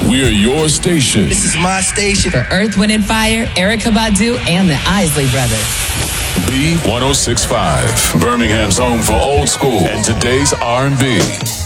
We're your station. This is my station. For Earth, Wind, and Fire, Erykah Badu, and the Isley Brothers. B1065, Birmingham's home for old school and today's R&B.